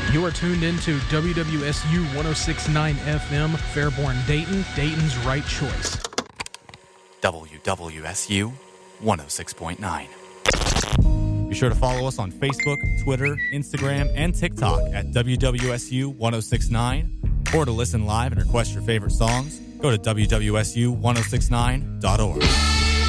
You are tuned into WWSU 1069 FM, Fairborn, Dayton, Dayton's right choice. WWSU 106.9. Be sure to follow us on Facebook, Twitter, Instagram, and TikTok at WWSU 1069. Or to listen live and request your favorite songs, go to WWSU1069.org.